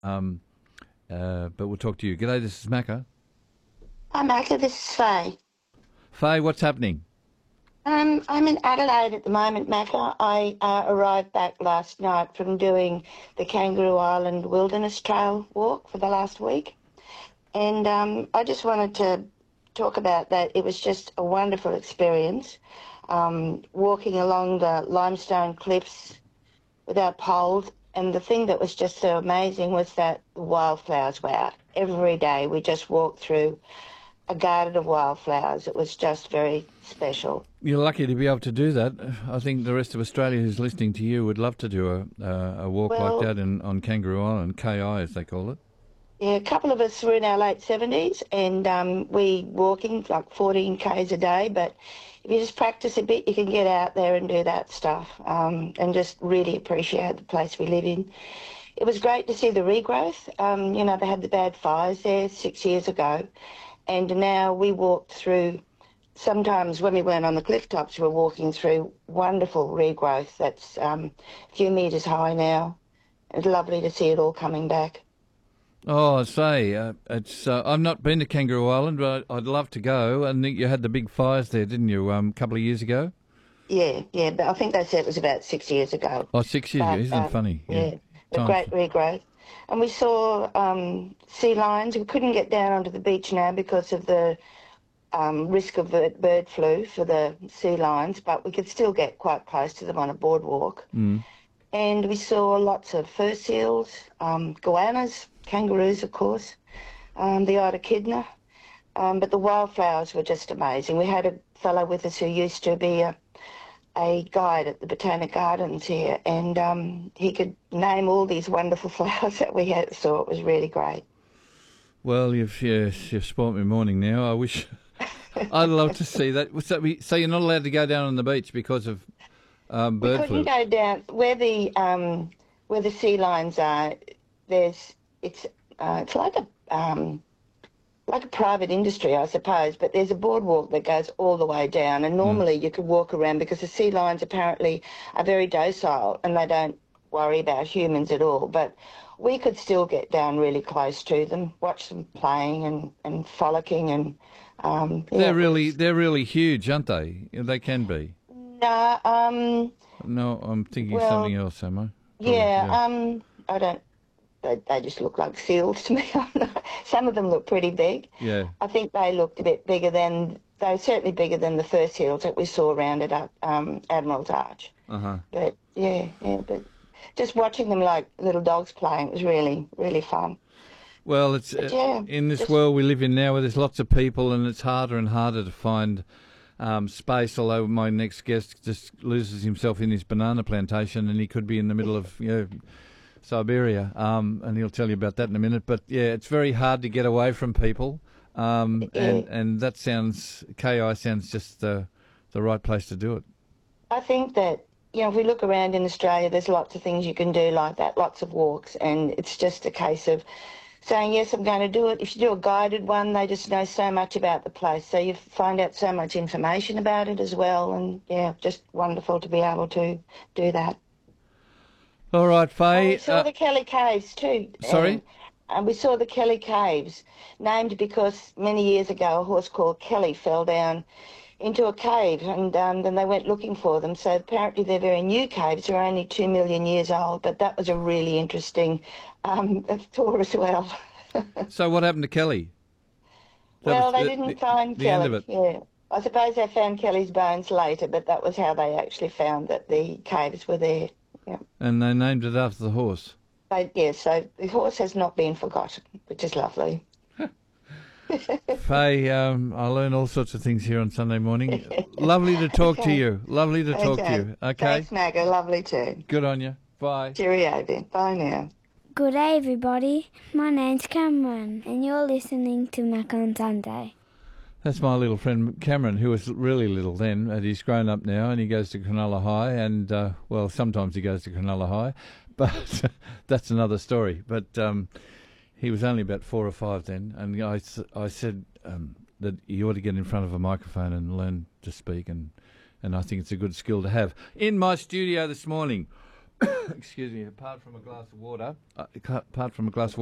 But we'll talk to you. G'day, this is Macca. Hi, Maka. This is Faye. Faye, what's happening? I'm in Adelaide at the moment, Maka. I arrived back last night from doing the Kangaroo Island Wilderness Trail walk for the last week. And I just wanted to talk about that. It was just a wonderful experience, walking along the limestone cliffs without poles. And the thing that was just so amazing was that the wildflowers were out. Every day we just walked through a garden of wildflowers. It was just very special. You're lucky to be able to do that. I think the rest of Australia who's listening to you would love to do a walk like Well, that on Kangaroo Island, KI as they call it. yeah, a couple of us were in our late 70s and we walking like 14 Ks a day, but if you just practice a bit, you can get out there and do that stuff and just really appreciate the place we live in. It was great to see the regrowth. They had the bad fires there 6 years ago, and now we walked through, sometimes when we weren't on the cliff tops, we were walking through wonderful regrowth that's a few metres high now. It's lovely to see it all coming back. Oh, I say, I've not been to Kangaroo Island, but I'd love to go. And you had the big fires there, didn't you, a couple of years ago? Yeah, but I think they said it was about 6 years ago. Oh, 6 years ago, But isn't it funny? Yeah, yeah, a time. great regrowth. And we saw sea lions. We couldn't get down onto the beach now because of the risk of bird flu for the sea lions, but we could still get quite close to them on a boardwalk. Mm. And we saw lots of fur seals, goannas, kangaroos, of course, the echidna. But the wildflowers were just amazing. We had a fellow with us who used to be a guide at the Botanic Gardens here, and he could name all these wonderful flowers that we had saw. It was really great. Well, you've spoilt my morning now. I wish I'd love to see that. So you're not allowed to go down on the beach because of We bird couldn't flu? go down where the sea lions are. It's like a private industry, I suppose, but there's a boardwalk that goes all the way down, and Mm. normally you could walk around because the sea lions apparently are very docile and they don't worry about humans at all. But we could still get down really close to them, watch them playing and frolicking, and yeah, They're it really was. they're really huge, aren't they? They can be. No, No, I'm thinking of something well, else, am I? Probably, yeah, yeah. I don't. They just look like seals to me. Some of them look pretty big. Yeah. I think they looked a bit bigger than, they were certainly bigger than the fur seals that we saw around at Admiral's Arch. Uh-huh. But but just watching them like little dogs playing was really, really fun. Well, it's But yeah, in this just, world we live in now where there's lots of people and it's harder and harder to find space, although my next guest just loses himself in his banana plantation and he could be in the middle of, Siberia, and he'll tell you about that in a minute. But yeah, it's very hard to get away from people, yeah, and that sounds KI sounds just the right place to do it. I think that, if we look around in Australia, there's lots of things you can do like that, lots of walks, and it's just a case of saying, yes, I'm going to do it. If you do a guided one, they just know so much about the place. So you find out so much information about it as well. And yeah, just wonderful to be able to do that. All right, And we Faye. saw the Kelly Caves too. Sorry. And we saw the Kelly Caves, named because many years ago a horse called Kelly fell down into a cave, and then they went looking for them. So apparently they're very new caves. They're only 2 million years old, but that was a really interesting tour as well. So what happened to Kelly? That was Well, they didn't find the end of Kelly. it. Yeah, I suppose they found Kelly's bones later, but that was how they actually found that the caves were there. Yeah. And they named it after the horse. So the horse has not been forgotten, which is lovely. Faye, I learn all sorts of things here on Sunday morning. Lovely to talk to Okay. you. Lovely to talk to Okay. you. Okay. Thanks, Maggie. Lovely too. Good on you. Bye. Cheerio then. Bye now. Good day, everybody. My name's Cameron, and you're listening to Mac on Sunday. That's my little friend Cameron, who was really little then, and he's grown up now, and he goes to Cronulla High, and well, sometimes he goes to Cronulla High, but that's another story. But he was only about 4 or 5 then, and I said that he ought to get in front of a microphone and learn to speak, and I think it's a good skill to have. In my studio this morning, excuse me, apart from a glass of water,